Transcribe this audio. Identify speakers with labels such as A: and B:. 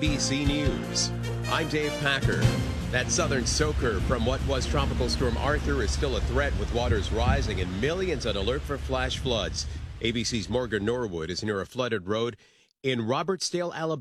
A: ABC News. I'm Dave Packer. That southern soaker from what was Tropical Storm Arthur is still a threat, with waters rising and millions on alert for flash floods. ABC's Morgan Norwood is near a flooded road in Robertsdale, Alabama.